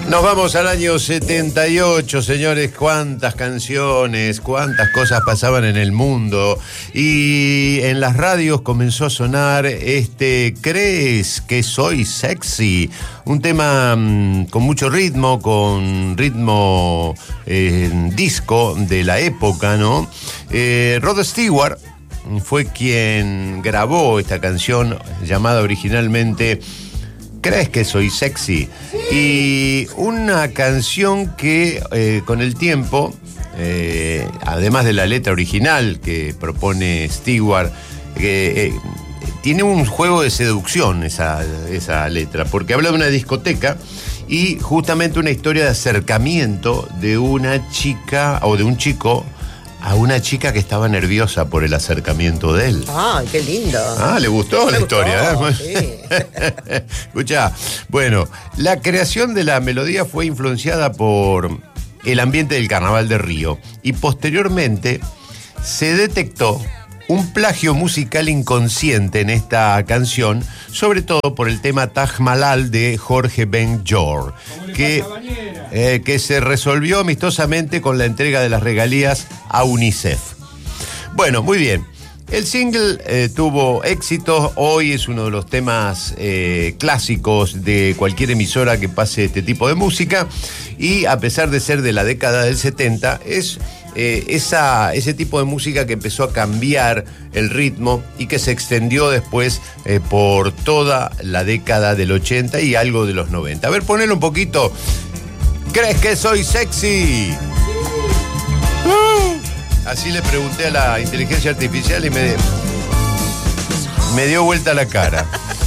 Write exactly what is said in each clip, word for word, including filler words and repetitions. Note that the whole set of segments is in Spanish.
Nos vamos al año setenta y ocho, señores. Cuántas canciones, cuántas cosas pasaban en el mundo. Y en las radios comenzó a sonar este ¿Crees que soy sexy? Un tema mmm, con mucho ritmo, con ritmo eh, disco de la época, ¿no? Eh, Rod Stewart fue quien grabó esta canción llamada originalmente ¿Crees que soy sexy? Y una canción que eh, con el tiempo, eh, además de la letra original que propone Stewart, que eh, tiene un juego de seducción esa, esa letra, porque habla de una discoteca y justamente una historia de acercamiento de una chica o de un chico a una chica que estaba nerviosa por el acercamiento de él. ¡Ay, qué lindo! Ah, le gustó Me la gustó, historia, ¿eh? Sí. Escuchá, bueno, la creación de la melodía fue influenciada por el ambiente del Carnaval de Río y posteriormente se detectó un plagio musical inconsciente en esta canción, sobre todo por el tema Taj Mahal de Jorge Ben Jor, que, eh, que se resolvió amistosamente con la entrega de las regalías a UNICEF. Bueno, muy bien. El single eh, tuvo éxito, hoy es uno de los temas eh, clásicos de cualquier emisora que pase este tipo de música y a pesar de ser de la década del setenta, es eh, esa, ese tipo de música que empezó a cambiar el ritmo y que se extendió después eh, por toda la década del ochenta y algo de los noventa. A ver, ponelo un poquito. ¿Crees que soy sexy? Así le pregunté a la inteligencia artificial y me, me dio vuelta la cara.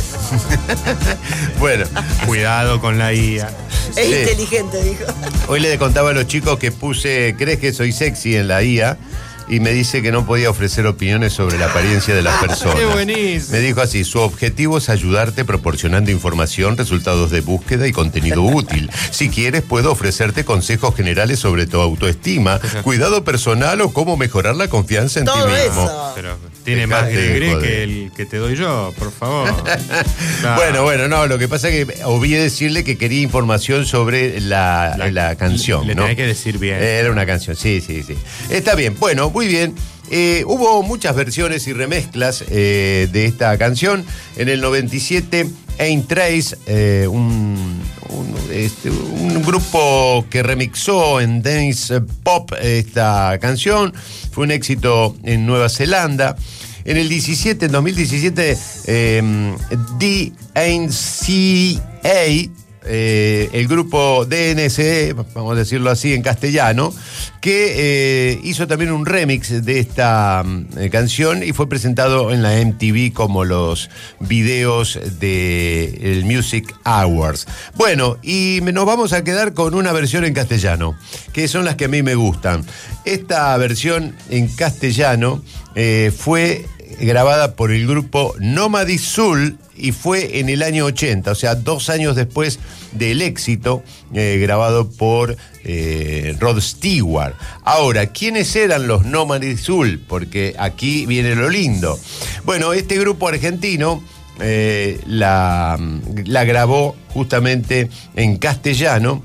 Bueno. Cuidado con la I A. Es Sí. inteligente, dijo. Hoy le contaba a los chicos que puse ¿Crees que soy sexy? En la I A y me dice que no podía ofrecer opiniones sobre la apariencia de las personas. ¡Qué buenísimo! Me dijo así: su objetivo es ayudarte proporcionando información, resultados de búsqueda y contenido útil. Si quieres, puedo ofrecerte consejos generales sobre tu autoestima, cuidado personal o cómo mejorar la confianza en Todo ti mismo. eso. Pero tiene Dejate más de gris joder. que el que te doy yo, por favor. Claro. Bueno, bueno, no, lo que pasa es que olvidé decirle que quería información sobre la, la, La- canción, le ¿no? tenés que decir bien. Era una canción, sí, sí, sí. Está bien, bueno, muy bien. Eh, hubo muchas versiones y remezclas eh, de esta canción. En el noventa y siete, Ain't Trace, eh, un, un, este, un grupo que remixó en dance pop esta canción, fue un éxito en Nueva Zelanda. En el diecisiete, en dos mil diecisiete, eh, D N C A, eh, el grupo D N C E, vamos a decirlo así en castellano, que eh, hizo también un remix de esta eh, canción y fue presentado en la M T V como los videos del Music Awards. Bueno, y nos vamos a quedar con una versión en castellano, que son las que a mí me gustan. Esta versión en castellano eh, fue grabada por el grupo Nómadi Soul y fue en el año ochenta, o sea, dos años después del éxito eh, grabado por eh, Rod Stewart. Ahora, ¿quiénes eran los Nómadi Soul? Porque aquí viene lo lindo. Bueno, este grupo argentino eh, la, la grabó justamente en castellano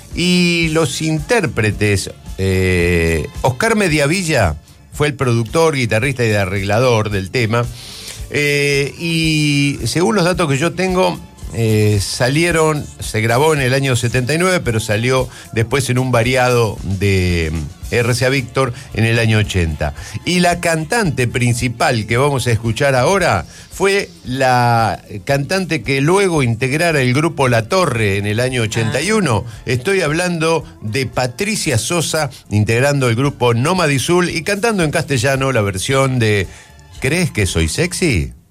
y los intérpretes, eh, Oscar Mediavilla fue el productor, guitarrista y arreglador del tema. Eh, y según los datos que yo tengo, eh, salieron, se grabó en el año setenta y nueve, pero salió después en un variado de R C A Víctor en el año ochenta. Y la cantante principal que vamos a escuchar ahora fue la cantante que luego integrara el grupo La Torre en el año ochenta y uno. Estoy hablando de Patricia Sosa, integrando el grupo Nómadi Soul y cantando en castellano la versión de ¿Crees que soy sexy?